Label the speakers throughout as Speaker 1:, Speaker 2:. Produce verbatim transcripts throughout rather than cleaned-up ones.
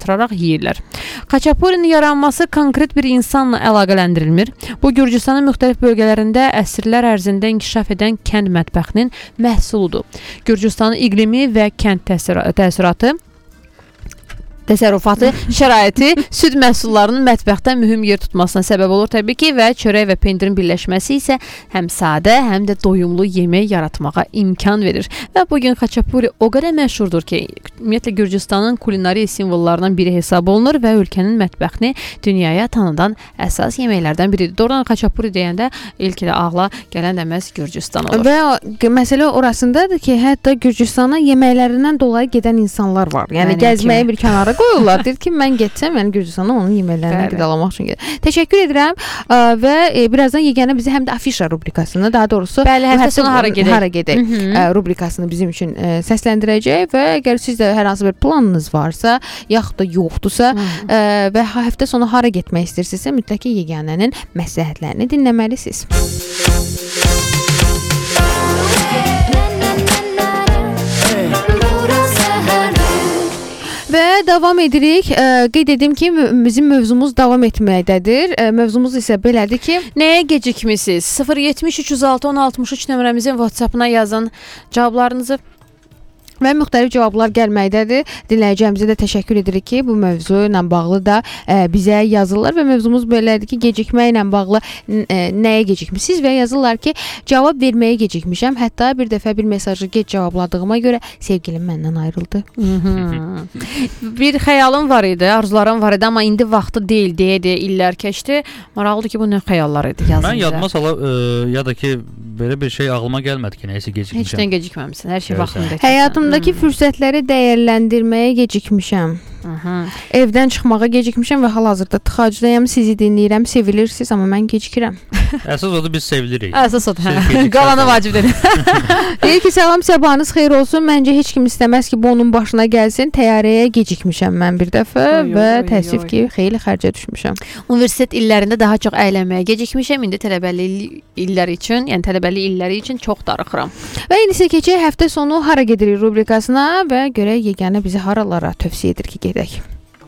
Speaker 1: batıraraq yeyirlər. Xaçapurinin yaranması konkret bir insanla əlaqələndirilmir. Bu, Gürcüstanın müxtəlif bölgələrində əsrlər ərzində inkişaf edən kənd mətbəxinin məhsuludur. Gürcüstanın iqlimi və kənd təsərrüfatı təsərrüfatı, şəraiti süd məhsullarının mətbəxdə mühüm yer tutmasına səbəb olur təbii ki və çörək və pendirin birləşməsi isə həm sadə, həm də doyumlu yemək yaratmağa imkan verir. Və bugün xaçapuri o qədər məşhurdur ki, ümumiyyətlə Gürcüstanın kulinari simvollarından biri hesab olunur və ölkənin mətbəxini dünyaya tanıdan əsas yeməklərdən biridir. Doğrudan xaçapuri deyəndə ilk də ağla gələn də məhz Gürcüstan olur.
Speaker 2: Və məsələ orasındadır ki, hətta Gürcüstana yeməklərindən dolayı gedən insanlar var. Yəni Mənim gəzməyə kimi. Bir kənara qoyurlar. Deyir ki, mən getsəm, mən Gürcüstana onun yeməklərini qidalamaq üçün gedirəm. Təşəkkür edirəm və birazdan yeganə bizi həm də afişa rubrikasını, daha doğrusu
Speaker 1: Bəli, həftə sonu hara gedək,
Speaker 2: hara gedək rubrikasını bizim üçün səsləndirəcək və əgər sizdə hər hansı bir planınız varsa, yaxud da yoxdursa və həftə sonu hara getmək istəyirsinizsə, mütləq ki, yeganənin məsləhətlərini dinləməlisiniz. Və davam edirik. Qeyd edim ki, bizim mövzumuz davam etməkdədir. Mövzumuz isə belədir ki,
Speaker 1: nəyə gecikmisiniz? sıfır yetmiş üç yüz altı on altmış üç nömrəmizin WhatsApp-ına yazın cavablarınızı. Və müxtəlif cavablar gəlməkdədir. Dinləyicimizə də təşəkkür edirik ki, bu mövzu ilə bağlı da ə, bizə yazırlar və mövzumuz belədir ki, gecikmə ilə bağlı ə, nəyə gecikmisiniz və yazırlar ki, cavab verməyə gecikmişəm. Hətta bir dəfə bir mesajı gec cavabladığıma görə sevgilim məndən ayrıldı. Bir xəyalım var idi, arzularım var idi, amma indi vaxtı deyil deyə-deyə illər keçdi. Maraqlıdır ki, bu nə xəyallar idi yazınca.
Speaker 3: Mən yadıma sala ə, ya da ki, belə bir şey ağlıma gəlmədi ki, nəyəsə gecikmişəm.
Speaker 1: Heç nə gecikməmisən, hər şey vaxtında.
Speaker 2: Həyatımdakı hmm. fürsətləri dəyərləndirməyə gecikmişəm. Aha. Evdən çıxmağa gecikmişəm və hal-hazırda tıxacdayam, sizi dinləyirəm, sevilirsiniz, amma mən gecikirəm.
Speaker 3: Əsas odur, biz sevilirik.
Speaker 1: Əsas odur, hə. Qalanı vacibdir.
Speaker 2: Deyir ki, salam, sabahınız xeyir olsun. Məncə heç kim istəməz ki, bu onun başına gəlsin. Təyyarəyə gecikmişəm mən bir dəfə oy, və oy, təəssüf oy. ki, xeyli xərcə düşmüşəm.
Speaker 1: Universitet illərində daha çox əylənməyə gecikmişəm. İndi tələbəli illər üçün, yəni tələbəli illəri üçün çox darıxıram.
Speaker 2: Və indi isə keçək həftə sonu hara gedirik rubrikasına və görək yeganə bizi haralara tövsiyə edir ki, gedək.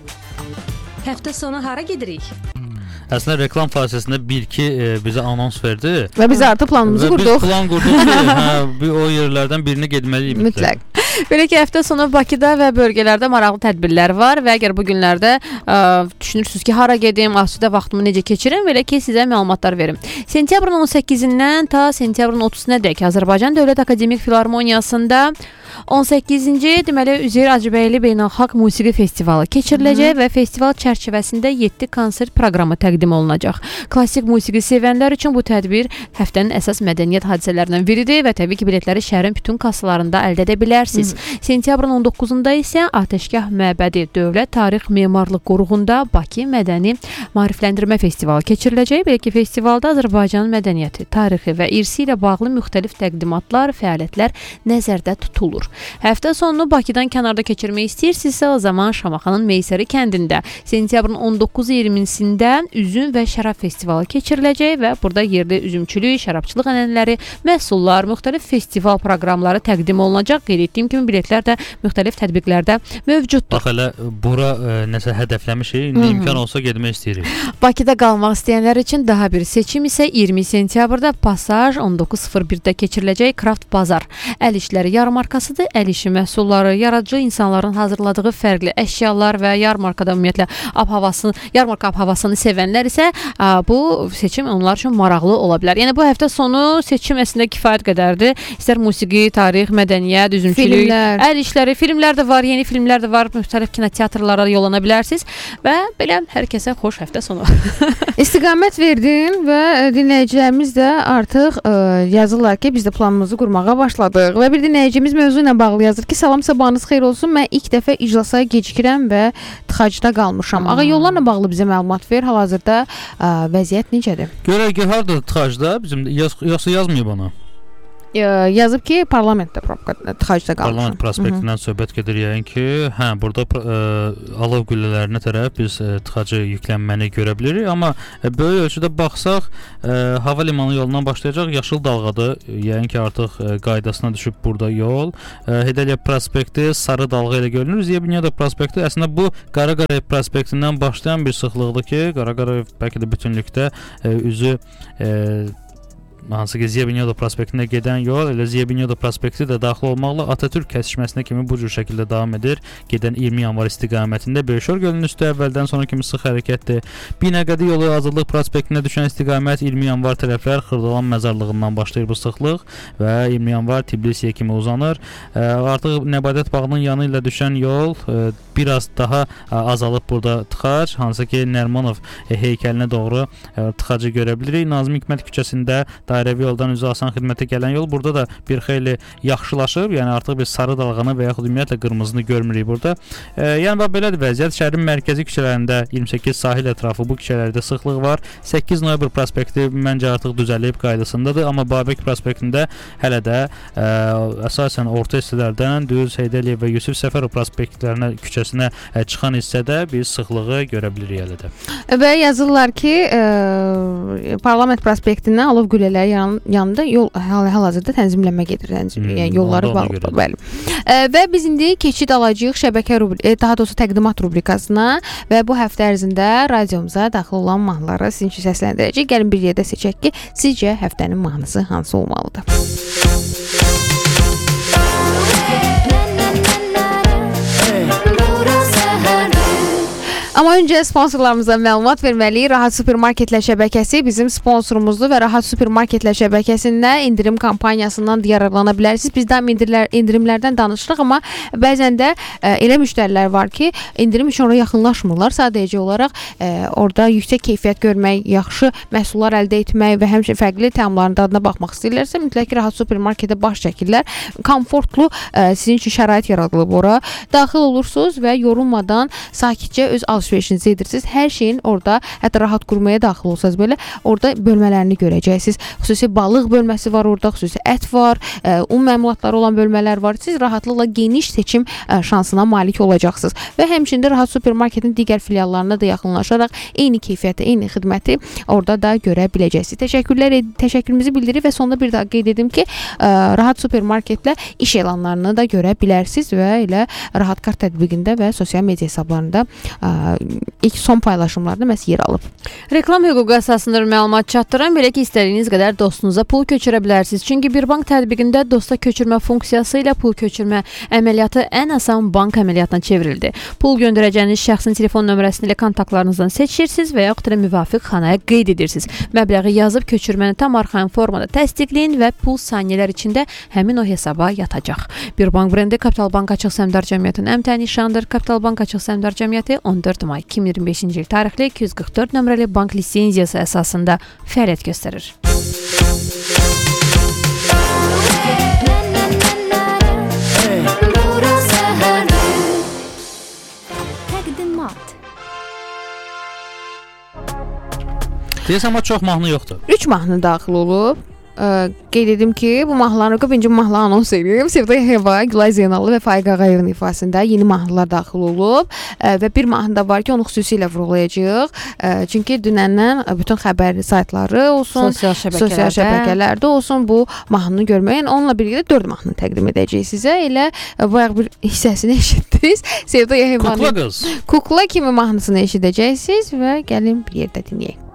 Speaker 4: Həftə sonu hara gedirik?
Speaker 3: Əslində reklam fasiləsində bir-iki e, bizə anons verdi.
Speaker 2: Və biz artıq planımızı
Speaker 3: və
Speaker 2: qurduq.
Speaker 3: Biz plan qurduq ki, hə, o yerlərdən birini getməliyik.
Speaker 2: Mütləq.
Speaker 1: Belə ki, həftə sonu Bakıda və bölgələrdə maraqlı tədbirlər var və əgər bu günlərdə ə, düşünürsünüz ki, hara gedim, asudə vaxtımı necə keçirim, belə ki, sizə məlumatlar verim. Sentyabrın on səkkizindən ta sentyabrın otuzunadək Azərbaycan Dövlət Akademik Filarmoniyasında on səkkizinci deməli Üzeyir Hacıbəyli Beynəlxalq Musiqi Festivalı keçiriləcək və festival çərçivəsində yeddi konsert proqramı təqdim olunacaq. Klassik musiqi sevənlər üçün bu tədbir həftənin əsas mədəniyyət hadisələrindən biridir və təbii ki, biletləri şəhərin bütün kassalarında əldə edə bilərsiniz. Hı. Sentyabrın on doqquzunda isə Atəşgah Məbədi Dövlət Tarix Memarlıq Qoruğunda Bakı Mədəni Maarifləndirmə Festivalı keçiriləcək. Belə ki, festivalda Azərbaycanın mədəniyyəti, tarixi və irsi ilə bağlı müxtəlif təqdimatlar, fəaliyyətlər nəzərdə tutulur. Həftə sonunu Bakıdan kənarda keçirmək istəyirsinizsə, o zaman Şamaxanın Meysəri kəndində sentyabrın on doqquz iyirmisində üzüm və şərab festivalı keçiriləcək və burada yerli üzümçülük, şərabçılıq ənənələri, məhsullar, müxtəlif festival proqramları təqdim olunacaq. Qeyd etdiyim kimi biletlər də müxtəlif tətbiqlərdə mövcuddur.
Speaker 3: Bax elə bura ə, nəsə hədəfləmişik, indi imkan olsa getmək istəyirik.
Speaker 1: Bakıda qalmaq istəyənlər üçün daha bir seçim isə iyirmi sentyabrda Pasaj on doqquz sıfır birdə keçiriləcək Kraft Bazar əl işləri yarmarkasıdır. Əl işi məhsulları, yaradıcı insanların hazırladığı fərqli əşyalar və yarmarkada ümumiyyətlə ab-havasını, yarmarka ab-havasını sevənlər isə ə, bu seçim onlar üçün maraqlı ola bilər. Yəni bu həftə sonu seçim əslində kifayət qədərdir. İstər musiqi, tarix, mədəniyyət, üzümçülük, filmlər. Əl işləri, filmlər də var, yeni filmlər də var, müxtəlif kinoteatrlara yollana bilərsiniz və belə hər kəsə xoş həftə sonu.
Speaker 2: İstiqamət verdin və dinləyicilərimiz də artıq ə, yazırlar ki, biz də planımızı qurmağa başladıq və bir dinləyicimiz mövzu ilə bağlı yazır ki, salam, sabahınız xeyir olsun. Mən ilk dəfə iclasa gecikirəm və tıxacda qalmışam. Hmm. Ağa, yollarla bağlı bizə məlumat ver. Hal-hazırda ə, vəziyyət necədir?
Speaker 3: Görək ki, harada tıxacda? Bizim yoxsa yazmayıb ona.
Speaker 2: e, yazıb ki, parlamentdə probka tıxacda qalmışam.
Speaker 3: Parlament prospektindən söhbət gedir yəqin ki, hə, burada ə, alov güllələrinə tərəf biz ə, tıxacı yüklənməni görə bilirik, amma ə, böyük ölçüdə baxsaq, ə, hava limanı yolundan başlayacaq yaşıl dalğadır. Yəqin ki, artıq ə, qaydasına düşüb burada yol. Ə, Heydər Əliyev prospekti sarı dalğa ilə görünür. Ziya Bünyadov prospekti əslində bu Qara Qarayev prospektindən başlayan bir sıxlıqdır ki, Qara Qarayev bəlkə də bütünlükdə ə, üzü ə, hansı ki Ziya Bünyadov prospektinə gedən yol elə Ziya Bünyadov prospekti də daxil olmaqla Atatürk kəsişməsinə kimi bu cür şəkildə davam edir. Gedən iyirmi yanvar istiqamətində Böyükşor gölünün üstü əvvəldən sonra kimi sıx hərəkətdir. Binəqədi yolu Azadlıq prospektinə düşən istiqamət iyirmi yanvar tərəflər Xırdalan məzarlığından başlayır bu sıxlıq və iyirmi yanvar Tbilisiyə kimi uzanır. Ə, artıq Nəbadət bağının yanı ilə düşən yol ə, biraz daha ə, azalıb burada tıxac, hansı ki Nərmanov ə, heykəlinə doğru ə, tıxacı görə bilirik. Nazım Hikmət küçəsində dairəvi yoldan üzə asan xidmətə gələn yol burada da bir xeyli yaxşılaşıb. Yəni artıq biz sarı dalğanı və yaxud ümumiyyətlə qırmızını görmürük burada. E, yəni bax belədir vəziyyət. Şəhərin mərkəzi küçələrində iyirmi səkkiz sahil ətrafı bu küçələrdə sıxlıq var. səkkiz noyabr prospekti məncə artıq düzəlib qaydasındadır, amma Babək prospektində hələ də e, əsasən orta hissələrdən düz Heydər Əliyev və Yusif Səfərov prospektlərinə küçəsinə e, çıxan hissədə biz sıxlığı görə bilirik hələ də.
Speaker 2: Və yazırlar ki, e, parlament prospektindən alov güllələri yan, yanında yol hal-hazırda tənzimlənmə gedir. Tənzim, hmm, yəni yolları var. Bəli. E, və biz indi keçid alacağıq şəbəkə rubri, daha doğrusu təqdimat rubrikasına və bu həftə ərzində radiomuza daxil olan mahnıları sizin üçün səsləndirəcək. Gəlin bir yerdə seçək ki, sizcə həftənin mahnısı hansı olmalıdır? Amma öncə sponsorlarımıza məlumat verməliyik. Rahat Supermarketlər şəbəkəsi bizim sponsorumuzdur və Rahat Supermarketlər şəbəkəsində indirim kampaniyasından yararlana bilərsiniz. Biz daim indirimlər, indirimlərdən danışırıq, amma bəzən də ə, elə müştərilər var ki, indirim üçün oraya yaxınlaşmırlar. Sadəcə olaraq ə, orada yüksək keyfiyyət görmək, yaxşı məhsullar əldə etmək və həmçinin fərqli təamların dadına baxmaq istəyirlərsə, mütləq Rahat Supermarketə baş çəkirlər. Komfortlu ə, sizin üçün şərait yaradılıb ora. Daxil olursunuz və yorulmadan sakitcə öz alışverişinizi edirsiniz. Hər şeyin orada, hətta rahat qurmaya daxil olsanız belə, orada bölmələrini görəcəksiniz. Xüsusi balıq bölməsi var orada, xüsusi ət var, ə, un məmulatları olan bölmələr var. Siz rahatlıqla geniş seçim ə, şansına malik olacaqsınız. Və həmçində Rahat Supermarketin digər filiallarına da yaxınlaşaraq eyni keyfiyyəti, eyni xidməti orada da görə biləcəksiniz. Təşəkkürlər, təşəkkürümüzü bildirir və sonda bir daha qeyd edim ki, ə, Rahat Supermarketlə iş elanlarını da görə bilərsiniz və elə Rahat Kart tətbiqində və sosial media hesablarında ə, ilk son paylaşımlarda məhz yer alıb.
Speaker 1: Reklam hüququ əsasında məlumat çatdıran, belə ki, istədiyiniz qədər dostunuza pul köçürə bilərsiniz. Çünki bir bank tətbiqində dosta köçürmə funksiyası ilə pul köçürmə əməliyyatı ən asan bank əməliyyatına çevrildi. Pul göndərəcəyiniz şəxsin telefon nömrəsini ilə kontaktlarınızdan seçirsiniz və yaxud da müvafiq xanaya qeyd edirsiniz. Məbləği yazıb köçürməni tam arxain formada təsdiqləyin və pul saniyələr içində həmin o hesaba yatacaq. Bir bank brendi Kapital Bank Açıq Səhmdar Cəmiyyətinin əmtəyi nişanıdır. Kapital Bank Açıq Səhmdar Cəmiyyəti on dörd may iki min iyirmi beşinci il tarixli iki yüz qırx dörd nömrəli bank lisenziyası əsasında fəaliyyət göstərir.
Speaker 4: Təqdimat.
Speaker 3: Deyəsən, amma çox mahnı yoxdur.
Speaker 2: üç mahnı daxil olub. Ə, qeyd edim ki, bu mahnıların birinci mahnı anons edirəm. Sevda Yahiyeva, Gülay Zeynallı və Faiq Ağayevin ifasında yeni mahnılar daxil olub ə, və bir mahnı da var ki, onu xüsusilə vurğulayacağıq. Ə, çünki dünəndən bütün xəbər saytları olsun,
Speaker 1: Sosial şəbəkələrdə.
Speaker 2: sosial şəbəkələrdə olsun bu mahnını görməyin. Onunla birlikdə dörd mahnını təqdim edəcəyik sizə. Elə ə, bayaq bir hissəsini eşitdiniz. Sevda Yahiyevanın
Speaker 3: Kukla qız.
Speaker 2: Kukla kimi mahnısını eşidəcəksiniz və gəlin bir yerdə dinləyək.